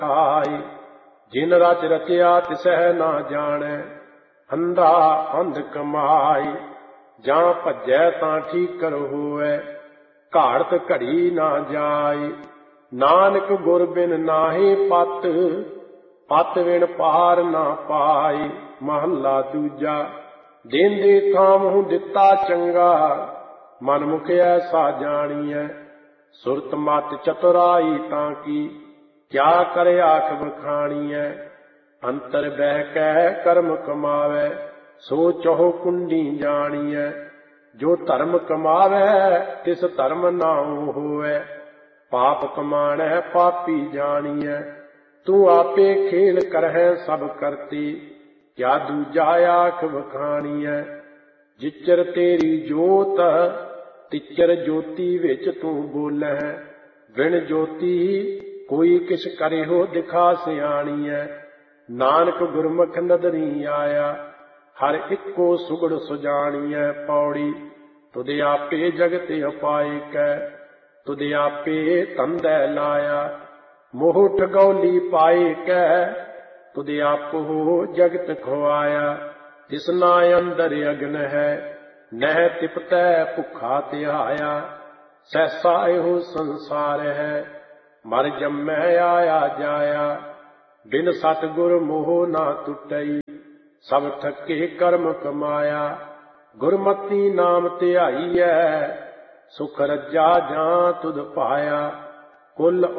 ਆਈ। ਜਿਨ ਰਚ ਰਚਿਆ ਤਿਸਹਿ ਨਾ ਜਾਣੈ, ਅੰਧਾ ਅੰਧ ਕਮਾਈ। ਜਾਂ ਭੱਜੈ ਤਾਂ ਠੀਕਰ ਹੋਵੈ, ਘਾੜਤ ਘੜੀ ਨਾ ਜਾਈ। ਨਾਨਕ ਗੁਰ ਬਿਨ ਨਾਹੀ ਪਤ, ਪਤ ਬਿਨ ਪਾਰ ਨਾ ਪਾਈ। ਮਹੱਲਾ ਦੂਜਾ। ਦੇਂਦੇ ਥਾਮਹੁ ਦਿੱਤਾ ਚੰਗਾ, ਮਨ ਮੁਖ ਐਸਾ ਜਾਣੀਐ। ਸੁਰਤ ਮਤ ਚਤੁਰਾਈ ਤਾਂ ਕੀ, ਕਿਆ ਕਰੇ ਆਖ ਬਖਾਣੀਐ। ਅੰਤਰ ਬਹਿ ਕੈ ਕਰਮ ਕਮਾਵੈ, ਸੋ ਚਹੁ ਕੁੰਡੀ ਜਾਣੀਐ। ਜੋ ਧਰਮ ਕਮਾਵੈ ਤਿਸ ਧਰਮ ਨਾਉ ਹੋਵੈ, ਪਾਪ ਕਮਾਣੈ ਪਾਪੀ ਜਾਣੀਐ। ਤੂੰ ਆਪੇ ਖੇਲ ਕਰਹਿ ਸਭ ਕਰਤੀ, ਕਿਆ ਦੂਜਾ ਆਖ ਬਖਾਣੀਐ। ਜਿਚਰ ਤੇਰੀ ਜੋਤ ਤਿਚਰ ਜੋਤੀ ਵਿੱਚ ਤੂੰ ਬੋਲਹਿ, ਬਿਨ ਜੋਤੀ ਕੋਈ ਕਿਛ ਕਰਿਓ ਦਿਖਾ ਸਿਆਣੀਐ। ਨਾਨਕ ਗੁਰਮੁਖ ਨਦਰੀ ਆਇਆ, ਹਰ ਇੱਕੋ ਸੁਗੜ ਸੁਜਾਣੀਐ। ਪੌੜੀ। ਤੁਧ ਆਪੇ ਜਗਤ ਉਪਾਇ ਕੈ, ਤੁਧ ਆਪੇ ਧੰਦੈ ਲਾਇਆ। ਮੋਹ ਠਗੌਲੀ ਪਾਏ ਕੈ, ਤੁਧ ਆਪੋ ਜਗਤ ਖੁਆਇਆ। ਤਿਸਨਾ ਅੰਦਰ ਅਗਨ ਹੈ, ਨਹਿ ਤਿਪਤੈ ਭੁੱਖਾ ਧਿਆਇਆ। ਸਹਿਸਾ ਇਹੋ ਸੰਸਾਰ ਹੈ, ਮਰ ਜੰਮੈ ਆਇਆ ਜਾਇਆ। ਬਿਨ ਸਤਿਗੁਰ ਮੋਹ ਨਾ ਟੁੱਟਈ, ਸਭ ਥੱਕੇ ਕਰਮ ਕਮਾਇਆ। ਗੁਰਮਤੀ ਨਾਮ ਧਿਆਈਐ, ਸੁਖ ਰੱਜਾ ਜਾਂ ਤੁਧ ਪਾਇਆ। ਕੁਲ